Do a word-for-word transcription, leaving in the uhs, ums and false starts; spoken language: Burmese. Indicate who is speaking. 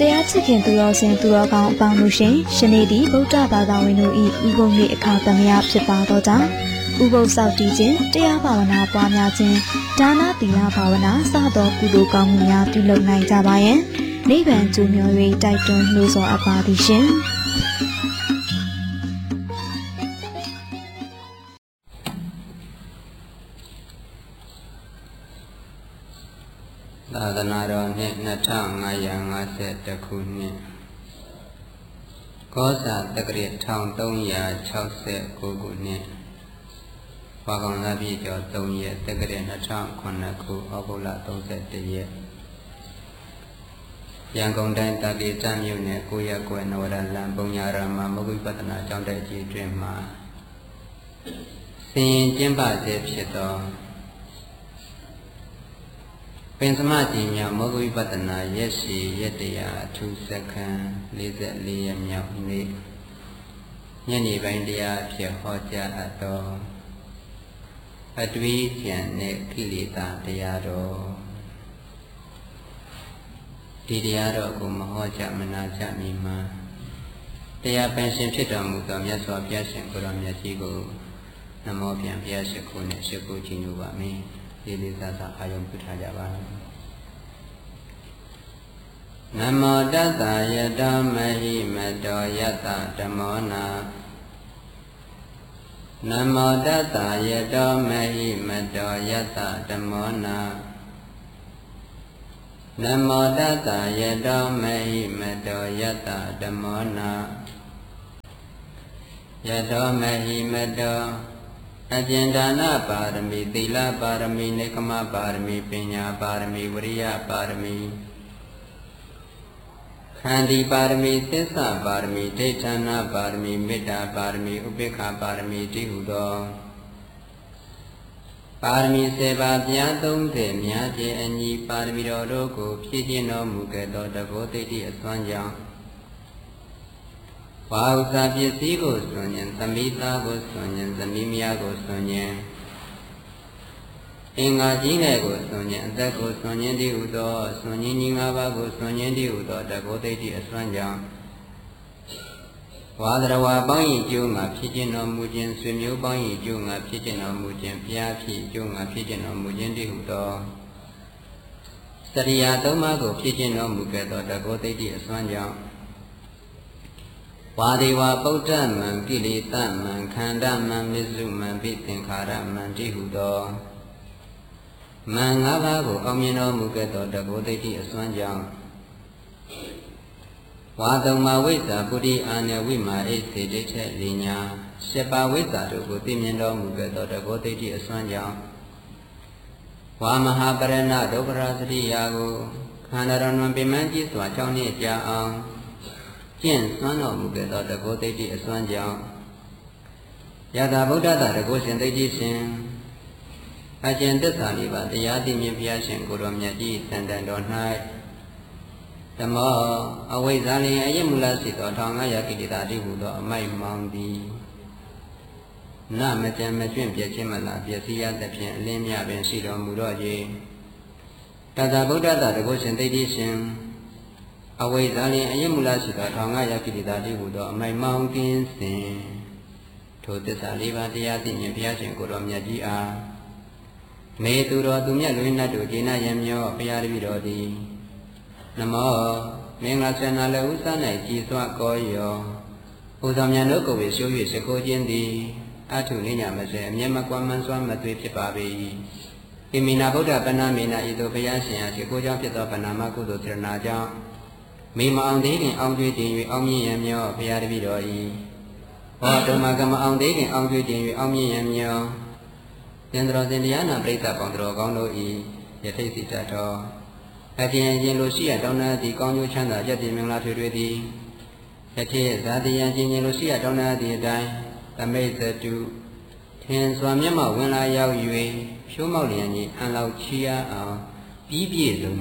Speaker 1: တရားချစ်ခင်သူတော်စင်သူတော်ကောင်းအပေါင်းတို့ရှင်ရှနေ့ဒီဗုဒ္ဓဘာသာဝင်တို့၏ဥပုံနေ့အခါသမယဖြစ်ပါတော့ကြောင်းဥပုသ်ဆောက်တည်ခြင်းတရားဘာဝနာပွားများခြင်းဒါနသီလဘာဝနာစသောကုသိုလ်ကောင်းမှုများပြုလုပ်နိုင်ကြပါယံနိဗ္ဗာန်ကျိုးမြော်၍တိုက်တွန်းနှိုးဆော်အပ်ပါသည်ရှင်
Speaker 2: သာသနာတော်နှစ်နှစ်ထောင်ငါးရာငါးဆယ်တစ်ခုနှစ်ကောဇာတက္ကရာတစ်ထောင်သုံးရာခြောက်ဆယ်ကိုခုနှစ်ဝါကောင်သာပြည်ကျော်သုံးရက်တက္ကရာနှစ်ထောင်ခုနှစ်ခုဩဂုတ်လသုံးဆယ်တစ်ရက်ရန်ကုန်တိုင်းတာကေတမြို့နယ်ကိုရက်ကွယ်နဝရလံပုံညာရမမဂုပတနာကျောင်းတိုက်ကြီးတွင်မှာဆင်ရင်ကျင်းပစေဖြစ်သောပင်စမကြီးမြောက်မောဂဝိပဿနာရက်ရှိရက်တရာအထူးစက္ကန့်လေးဆယ်လေးရက်မြောက်နေ့ညနေပိုင်းတရားအဖြစ်ဟောကြားအပ်သောအတွေးဉာဏ်နဲ့ကိလေသာတရားတော်ဒီတရားတော်ကိုမဟောကြားမနာကြမီမှာတရားပင်ရှင်ဖြစ်တော်မူသောမြတ်စွာဘုရားရှင်ကိုယ်တော်မြတ်ကြီးကိုနမောပြန်ဘုရားရှိခိုးနဲ့ရှိခိုးခြင်းလိုပါမည်လေးလေးစားစားအာယုံပြုထားကြပါနမောတတ္တယတောမဟိမတောယတဓမ္မောနာနမောတတ္တယတောမဟိမတောယတဓမ္မောနာနမောတတ္တယတောမဟိမတောယတဓမ္မောနာယတောမဟိမတောအကျဉ်ဒါနပါရမီသီလပါရမီနေကမပါရမီပညာပါရမီဝရိယပါရမီခန္တီပါရမီသစ္စာပါရမီဒိဋ္ဌာနာပါရမီမေတ္တာပါရမီဥပေက္ခပါရမီတိဟုသောပါရမီစေပါးပြားသုံးthểများခြင်းအညီပါရမီတော်တို့ကိုဖြည့်ကျင့်တော်မူခဲ့သောတကောတိတ္တိအစွမ်းကြောင့်ဝါဥစ္စာပစ္စည်းကိုစွန့်ញံသမိသားကိုစွန့်ញံသမီးမယားကိုစွန့်ញံအင်္ဂါကြီးငယ်ကိုစွန့်ញံအသက်ကိုစွန့်ញံတည်းဟုသောစွန့်ញင်းကြီး၅ပါးကိုစွန့်ញံတည်းဟုသောတကောတိတ္တိအစွမ်းကြောင့်ဝါဒရဝါပေါင်း၏ကျိုးငါဖြစ်ခြင်းတော်မူခြင်းဆွေမျိုးပေါင်း၏ကျိုးငါဖြစ်ခြင်းတော်မူခြင်းဘုရားဖြစ်ကျိုးငါဖြစ်ခြင်းတော်မူခြင်းတည်းဟုသောစရိယာသုံးပါးကိုဖြစ်ခြင်းတော်မူခဲ့သောတကောတိတ္တိအစွမ်းကြောင့်ဝါဒေဝပုဒ္ဓမံကိလေသာမံခန္ဓာမံမစ္စုမံပိသင်္ခါရမံတိဟုသောမံ၅ပါးကိုအောင်မြင်တော်မူခဲ့သောတကောတိတ္တိအစွမ်းကြောင့်ဝါသုံးပါးဝိဇ္ဇာပုရိအာနဝိမာအိစေတိထက်လိညာရှစ်ပါးဝိဇ္ဇာတို့ကိုသိမြင်တော်မူခဲ့သောတကောတိတ္တိအစွမ်းကြောင့်ဝါမဟာပရဏဒုက္ခရာစရိယာကိုခန္ဓာတော်တွင်ပြမန်းကြီးစွာ၆နှစ်ကြာအောင်ကျင့်စွမ်းတော်မူခဲ့သောတကောတိတ္တိအစွမ်းကြောင့်ယထာဗုဒ္ဓတာတကောရှင်သိတိရှင်အကျင့်သစ္စာလေးပါးတရားသိမြင်ဘုရားရှင်ကိုယ်တော်မြတ်ကြီးတန်တန်တော်၌ဓမ္မောအဝိဇ္ဇာလျင်အယက်မူလရှိသောထောင်ငါးရာကိလေသာတိဟုသောအမိုက်မောင်းသည်နမကြံမကျွင့်ပြည့်ခြင်းမလားပျက်စီးရသဖြင့်အလင်းမြပင်ရှိတော်မူတော့၍တသဗုဒ္ဓတာတကောရှင်သိတိရှင်အဝိဇ္ဇာလျင်အယက်မူလရှိသောထောင်ငါးရာကိလေသာတိဟုသောအမိုက်မောင်းကင်းစဉ်ထိုသစ္စာလေးပါးတရားသိမြင်ဘုရားရှင်ကိုယ်တော်မြတ်ကြီးအားမေသူတော်သူမြတ်လွင်နှတ်တို့ကျေနပ်ရမျောဘုရားတပည့်တော်သည်နမောမင်္ဂလာဆန္ဒလည်းဥစား၌ကြည်စွာကောယောဘုရားမြတ်တို့ကိုယ်ဝေရှိုး၍စကိုခြင်းသည်အထုလိညာမစေအမျက်မကွမ်းမှန်စွာမသွေဖြစ်ပါပေ၏ဣမိနာဗုဒ္ဓပဏ္ဏမေနဤသို့ဘုရားရှင်အားရှိခိုးကြောင့်ဖြစ်သောပဏ္ဏမကုသိုလ်စေရနာကြောင့်မိမအောင်သေးခင်အောင်ကျွေးတင်၍အောင်မြင်ရမျောဘုရားတပည့်တော်၏ဟောတုမကမအောင်သေးခင်အောင်ကျွေးတင်၍အောင်မြင်ရမျောသင်္တော်စင်တရားနာပရိသတ်ပေါင်းတော်ကောင်းတို့၏ယထိတ်စိတတော်အကျဉ်းချင်းလိုရှိရတောင်းတသည်ကောင်းကျိုးချမ်းသာရည်တည်မင်္ဂလာထွေထွေသည်ယထိဇာတိယချင်းချင်းလိုရှိရတောင်းတသည်အတိုင်းသမိတ်သတုထင်စွာမျက်မှောက်ဝင်လာရောက်၍ဖြိုးမောက်လျင်ကြီးအန်လောက်ချီရအောင်ပြီးပြည့်စုံ